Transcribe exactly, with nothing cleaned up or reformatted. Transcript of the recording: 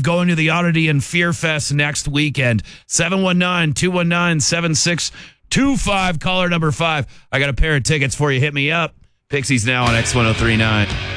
going to the Oddity and Fear Fest next weekend. seven one nine, two one nine, seven six two five, caller number five. I got a pair of tickets for you. Hit me up. Pixies now on X ten thirty-nine.